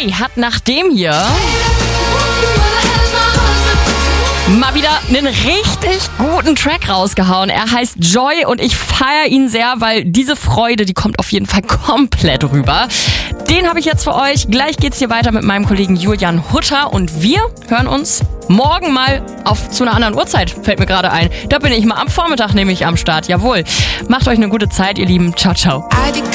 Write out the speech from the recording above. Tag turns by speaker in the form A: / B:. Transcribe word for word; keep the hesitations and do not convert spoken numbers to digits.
A: Joy hat nach dem hier mal wieder einen richtig guten Track rausgehauen. Er heißt Joy und ich feiere ihn sehr, weil diese Freude, die kommt auf jeden Fall komplett rüber. Den habe ich jetzt für euch. Gleich geht's hier weiter mit meinem Kollegen Julian Hutter und wir hören uns morgen mal auf zu einer anderen Uhrzeit, fällt mir gerade ein. Da bin ich mal am Vormittag nämlich am Start, jawohl. Macht euch eine gute Zeit, ihr Lieben. Ciao, ciao.